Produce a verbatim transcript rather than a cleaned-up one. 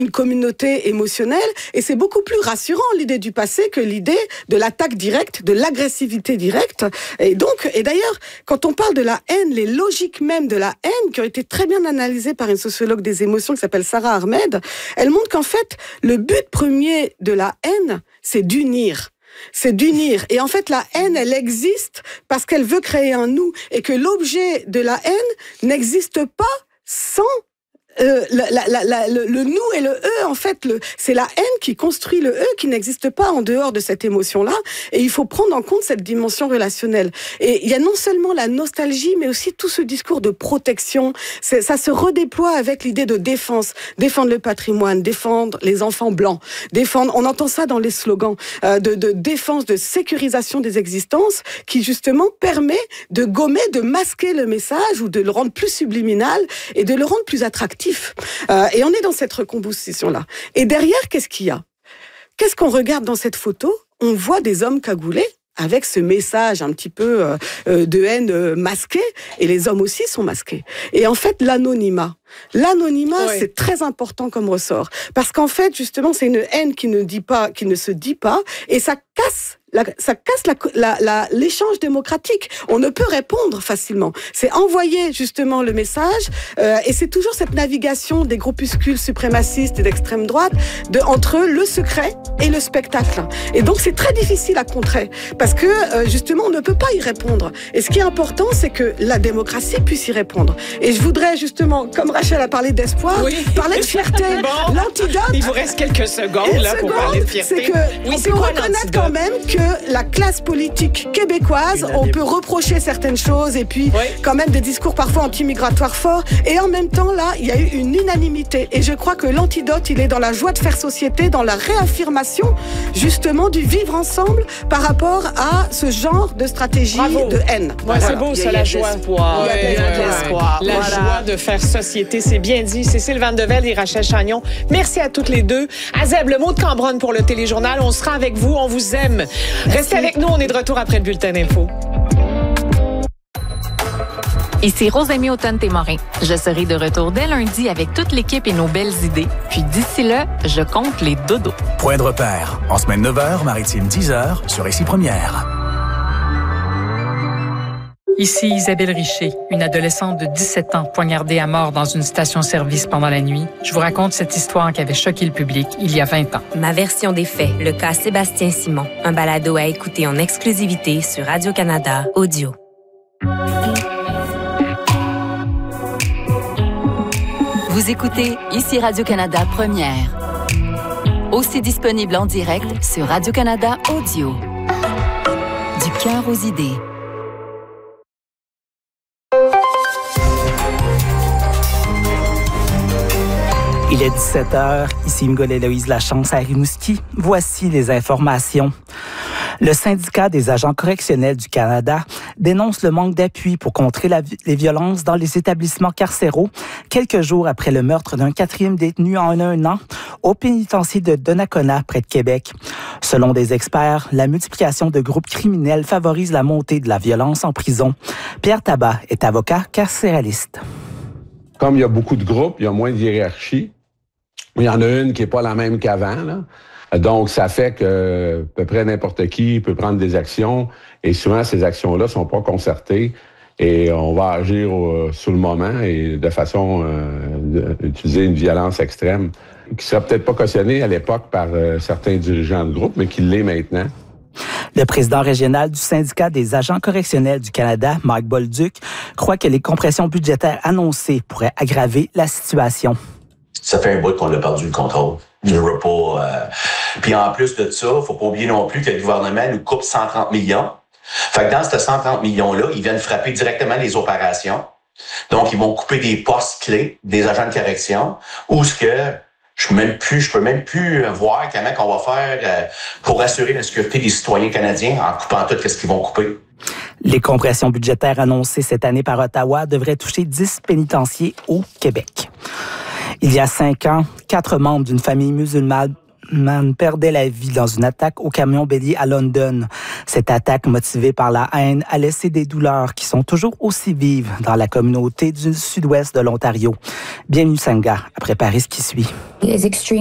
une communauté émotionnelle, et c'est beaucoup plus rassurant l'idée du passé que l'idée de l'attaque directe, de l'agressivité directe. Et donc, et d'ailleurs, quand on parle de la haine, les logiques même de la haine, qui ont été très bien analysées par une sociologue des émotions qui s'appelle Sarah Ahmed, elle montre qu'en fait, le but premier de la haine, c'est d'unir. C'est d'unir. Et en fait, la haine, elle existe parce qu'elle veut créer un nous, et que l'objet de la haine n'existe pas sans Euh, la, la, la, le, le nous et le eux, en fait, le, c'est la haine qui construit le eux, qui n'existe pas en dehors de cette émotion-là. Et il faut prendre en compte cette dimension relationnelle. Et il y a non seulement la nostalgie, mais aussi tout ce discours de protection. C'est, ça se redéploie avec l'idée de défense. Défendre le patrimoine, défendre les enfants blancs, défendre, on entend ça dans les slogans, euh, de, de défense, de sécurisation des existences, qui justement permet de gommer, de masquer le message, ou de le rendre plus subliminal, et de le rendre plus attractif. Euh, et on est dans cette recomposition-là. Et derrière, qu'est-ce qu'il y a ? Qu'est-ce qu'on regarde dans cette photo ? On voit des hommes cagoulés avec ce message un petit peu euh, de haine euh, masqué, et les hommes aussi sont masqués. Et en fait, l'anonymat, L'anonymat, oui. c'est très important comme ressort. Parce qu'en fait, justement, c'est une haine qui ne dit pas, qui ne se dit pas, et ça casse La, ça casse la, la, la, l'échange démocratique. On ne peut répondre facilement. C'est envoyer justement le message, euh, et c'est toujours cette navigation des groupuscules suprémacistes et d'extrême droite de, entre le secret et le spectacle. Et donc c'est très difficile à contrer, parce que euh, justement on ne peut pas y répondre. Et ce qui est important, c'est que la démocratie puisse y répondre. Et je voudrais justement, comme Rachel a parlé d'espoir, oui. parler de fierté. Bon, l'antidote. Il vous reste quelques secondes là, seconde, pour parler de fierté. C'est que oui, on c'est peut reconnaître quand même que la classe politique québécoise, on peut reprocher certaines choses, et puis oui. quand même des discours parfois anti-migratoires forts, et en même temps là, il y a eu une unanimité, et je crois que l'antidote, il est dans la joie de faire société, dans la réaffirmation justement du vivre ensemble par rapport à ce genre de stratégie Bravo. de haine. Ouais, voilà. C'est beau, ça, la joie. L'espoir. Ouais, ouais, ouais, l'espoir. La voilà. joie de faire société, c'est bien dit. Cécile Vandevelde et Rachel Chagnon, merci à toutes les deux. Azeb, le mot de Cambronne pour le téléjournal. On sera avec vous, on vous aime. Restez avec nous, on est de retour après le bulletin d'info. Ici Rosemie Automne-Témorin. Je serai de retour dès lundi avec toute l'équipe et nos belles idées. Puis d'ici là, je compte les dodos. Point de repère. En semaine neuf heures, maritime dix heures, sur Ici Première. Ici Isabelle Richer, une adolescente de dix-sept ans poignardée à mort dans une station-service pendant la nuit. Je vous raconte cette histoire qui avait choqué le public il y a vingt ans. Ma version des faits, le cas Sébastien Simon. Un balado à écouter en exclusivité sur Radio-Canada Audio. Vous écoutez Ici Radio-Canada Première. Aussi disponible en direct sur Radio-Canada Audio. Du cœur aux idées. Il est dix-sept heures, ici Mgolé-Loïse Lachance à Rimouski. Voici les informations. Le syndicat des agents correctionnels du Canada dénonce le manque d'appui pour contrer la, les violences dans les établissements carcéraux quelques jours après le meurtre d'un quatrième détenu en un an au pénitencier de Donnacona, près de Québec. Selon des experts, la multiplication de groupes criminels favorise la montée de la violence en prison. Pierre Tabat est avocat carcéraliste. Comme il y a beaucoup de groupes, il y a moins de hiérarchie. Il y en a une qui n'est pas la même qu'avant, là. Donc, ça fait que à peu près n'importe qui peut prendre des actions, et souvent, ces actions-là sont pas concertées, et on va agir au, sur le moment et de façon euh, d'utiliser une violence extrême qui serait peut-être pas cautionnée à l'époque par euh, certains dirigeants de groupe, mais qui l'est maintenant. Le président régional du syndicat des agents correctionnels du Canada, Mike Bolduc, croit que les compressions budgétaires annoncées pourraient aggraver la situation. Ça fait un bout qu'on a perdu le contrôle. Je veux pas. Euh... Puis en plus de ça, faut pas oublier non plus que le gouvernement nous coupe cent trente millions. Fait que dans ces cent trente millions-là, ils viennent frapper directement les opérations. Donc, ils vont couper des postes clés des agents de correction, ou ce que je peux même plus, je peux même plus voir comment qu'on va faire euh, pour assurer la sécurité des citoyens canadiens en coupant tout ce qu'ils vont couper. Les compressions budgétaires annoncées cette année par Ottawa devraient toucher dix pénitenciers au Québec. Il y a cinq ans, quatre membres d'une famille musulmane man perdait la vie dans une attaque au camion bélier à London. Cette attaque, motivée par la haine, a laissé des douleurs qui sont toujours aussi vives dans la communauté du sud-ouest de l'Ontario. Bienvenue, Sangha, à préparer ce qui suit. Les extrêmes